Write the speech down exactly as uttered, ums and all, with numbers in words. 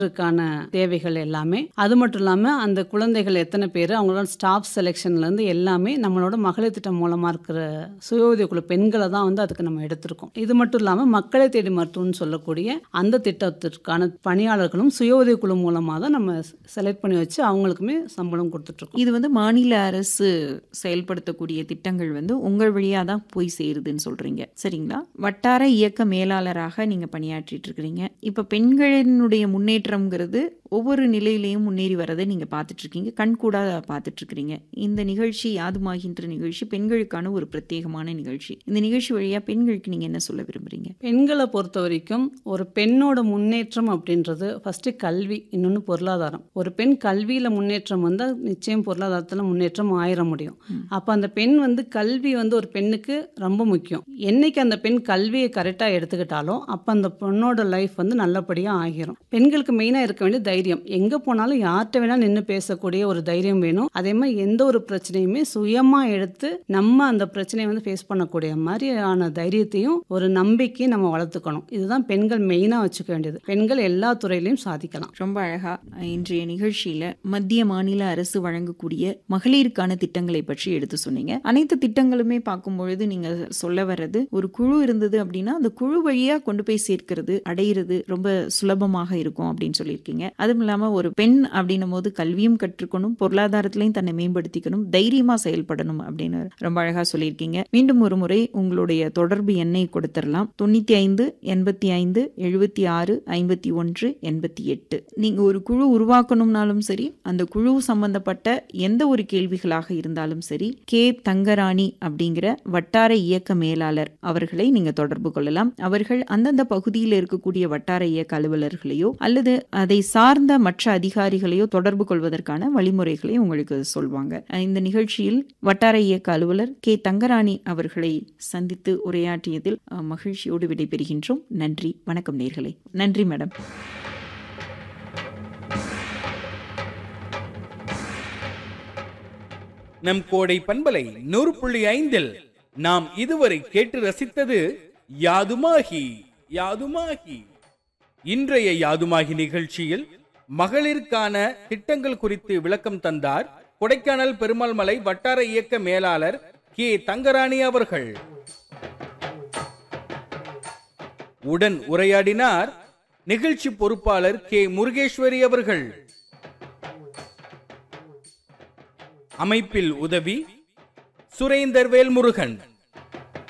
க்கான தேவைகள் எல்லாமே. அது மட்டும் இல்லாம அந்த குழந்தைகள் எத்தனை பேரு, அவங்களோட ஸ்டாஃப் செலக்ஷன்லேருந்து எல்லாமே நம்மளோட மகளிர் திட்டம் மூலமா இருக்கிற சுய உதவி குழு பெண்கள தான் வந்து அதுக்கு நம்ம எடுத்திருக்கோம். இது மட்டும் இல்லாம மக்களை தேடி மருத்துவம்னு சொல்லக்கூடிய அந்த திட்டத்திற்கான பணியாளர்களும் சுய உதவி குழு மூலமா தான் நம்ம செலக்ட் பண்ணி வச்சு அவங்களுக்குமே சம்பளம் கொடுத்துட்ருக்கோம். இது வந்து மாநில அரசு செயல்படுத்தக்கூடிய திட்டங்கள் வந்து உங்கள் வழியாக தான் போய் சேருதுன்னு சொல்றீங்க, சரிங்களா? வட்டார இயக்க மேலாளராக நீங்க பணியாற்றிட்டு இருக்கிறீங்க. இப்ப பெண்களினுடைய முன்னேற்றம்ங்கிறது ஒவ்வொரு நிலையிலையும் முன்னேறி வரதை நீங்க பார்த்துட்டு இருக்கீங்க, கண்கூடா பார்த்துட்டு இருக்கிறீங்க. இந்த நிகழ்ச்சி யாதுமாகின்ற நிகழ்ச்சி பெண்களுக்கான ஒரு பிரத்யேகமான நிகழ்ச்சி. இந்த நிகழ்ச்சி வழியா பெண்களுக்கு நீங்க என்ன சொல்ல விரும்புறீங்க? பெண்களை பொறுத்த வரைக்கும் ஒரு பெண்ணோட முன்னேற்றம் அப்படின்றது ஃபர்ஸ்ட் கல்வி, இன்னொன்று பொருளாதாரம். ஒரு பெண் கல்வியில முன்னேற்றம் வந்தால் நிச்சயம் பொருளாதாரத்தில் முன்னேற்றம் ஆயிர முடியும். அப்போ அந்த பெண் வந்து கல்வி வந்து ஒரு பெண்ணுக்கு ரொம்ப முக்கியம். என்னைக்கு அந்த பெண் கல்வியை கரெக்டாக எடுத்துக்கிட்டாலும் அப்போ அந்த பெண்ணோட லைஃப் வந்து நல்லபடியாக ஆகிரும். பெண்களுக்கு மெயினாக இருக்க வேண்டிய தைரியம். எங்கே போனாலும் யார்கிட்ட வேணாலும் நின்று பேசக்கூடிய ஒரு தைரியம் வேணும். அதே மாதிரி எந்த ஒரு பிரச்சனையுமே சுயமாக எடுத்து நம்ம அந்த பிரச்சனையை வந்து ஃபேஸ் பண்ணக்கூடிய மாதிரியான தைரியத்தையும் ஒரு நம்பிக்கையும் நம்ம வளர்த்துக்கணும். இதுதான் பெண்கள் மெயினாக வச்சுக்க வேண்டியது. பெண்கள் எல்லா துறையிலையும் சாதிக்கலாம். ரொம்ப அழகா இன்றைய நிகழ்ச்சியில மத்திய மாநில அரசு வழங்கக்கூடிய மகளிருக்கான திட்டங்களை பற்றி எடுத்து சொன்னீங்க. அனைத்து திட்டங்களுமே பார்க்கும் பொழுது நீங்க சொல்ல வர்றது, ஒரு குழு இருந்தது அப்படின்னா அந்த குழு வழியா கொண்டு போய் சேர்க்கிறது, அடையிறது ரொம்ப சுலபமாக இருக்கும் அப்படின்னு சொல்லியிருக்கீங்க. அதுவும் இல்லாம ஒரு பெண் அப்படின்னும் போது கல்வியும் கற்றுக்கணும், பொருளாதாரத்திலையும் தன்னை மேம்படுத்திக்கணும், தைரியமா செயல்படணும் அப்படின்னு ரொம்ப அழகா சொல்லியிருக்கீங்க. மீண்டும் ஒரு முறை உங்களுடைய தொடர்பு எண்ணை கொடுத்துடலாம். தொண்ணூத்தி ஐந்து எண்பத்தி ஐந்து எழுபத்தி ஆறு ஐம்பத்தி ஒன்று எண்பத்தி எட்டு. நீங்க ஒரு குழு உருவாக்கணும்னாலும் சரி, அந்த குழு சம்பந்தப்பட்ட எந்த ஒரு கேள்விகளாக இருந்தாலும் சரி, கே தங்கராணி அப்படிங்கிற வட்டார இயக்க மேலாளர் அவர்களை நீங்க தொடர்பு கொள்ளலாம். அவர்கள் அந்தந்த பகுதியில் இருக்கக்கூடிய வட்டார இயக்க அலுவலர்களையோ அல்லது அதை சார்ந்த மற்ற அதிகாரிகளையோ தொடர்பு கொள்வதற்கான வழிமுறைகளை உங்களுக்கு சொல்வாங்க. இந்த நிகழ்ச்சியில் வட்டார இயக்க அலுவலர் கே தங்கராணி அவர்களை சந்தித்து உரையாற்றியதில் மகிழ்ச்சியோடு விடைபெறுகின்றோம். நன்றி, வணக்கம் நேயர்களே. நன்றி மேடம். நம் கோடை பண்பலை நூறு புள்ளி ஐந்தில் நாம் இதுவரை கேட்டு ரசித்தது யாதுமாகி யாதுமாகி. இன்றைய யாதுமாகி நிகழ்ச்சியில் மகளிருக்கான திட்டங்கள் குறித்து விளக்கம் தந்தார் கொடைக்கானல் பெருமாள் மலை வட்டார இயக்க மேலாளர் கே தங்கராணி அவர்கள். உடன் உரையாடினார் நிகழ்ச்சி பொறுப்பாளர் கே முருகேஸ்வரி அவர்கள். அமைப்பில் உதவி சுரேந்தர் வேல்முருகன்.